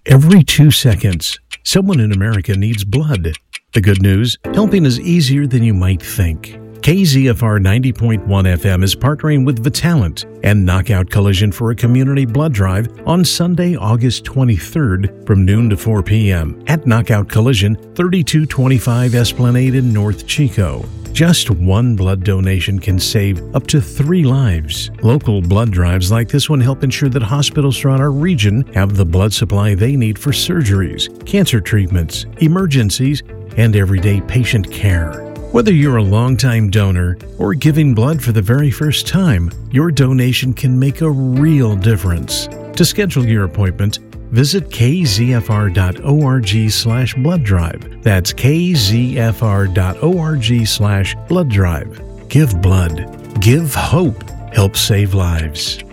Every 2 seconds, someone in America needs blood. The good news, helping is easier than you might think. KZFR 90.1 FM is partnering with Vitalant and Knockout Collision for a community blood drive on Sunday, August 23rd from noon to 4 p.m. at Knockout Collision, 3225 Esplanade in North Chico. Just one blood donation can save up to 3 lives. Local blood drives like this one help ensure that hospitals throughout our region have the blood supply they need for surgeries, cancer treatments, emergencies, and everyday patient care. Whether you're a longtime donor or giving blood for the very first time, your donation can make a real difference. To schedule your appointment, visit kzfr.org/blood drive. That's kzfr.org/blood drive. Give blood. Give hope. Help save lives.